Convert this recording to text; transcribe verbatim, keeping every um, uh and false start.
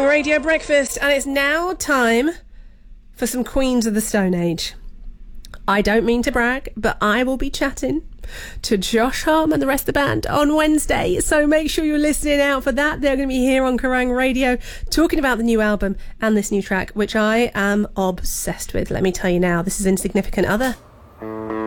Kerrang Radio Breakfast, and it's now time for some Queens of the Stone Age. I don't mean to brag, but I will be chatting to Josh Homme and the rest of the band on Wednesday, so make sure you're listening out for that. They're going to be here on Kerrang Radio talking about the new album and this new track, which I am obsessed with. Let me tell you now, this is Insignificant Other.